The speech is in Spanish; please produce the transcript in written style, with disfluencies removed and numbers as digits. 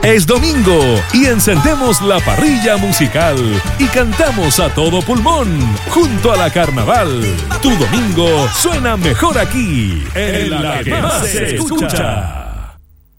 Es domingo y encendemos la parrilla musical y cantamos a todo pulmón junto a la carnaval. Tu domingo suena mejor aquí, en la que más se escucha.